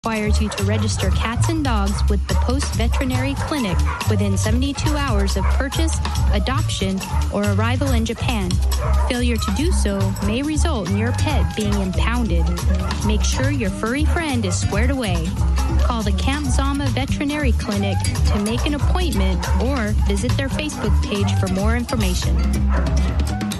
requires you to register cats and dogs with the Post Veterinary Clinic within 72 hours of purchase, adoption, or arrival in Japan. Failure to do so may result in your pet being impounded. Make sure your furry friend is squared away. Call the Camp Zama Veterinary Clinic to make an appointment or visit their Facebook page for more information.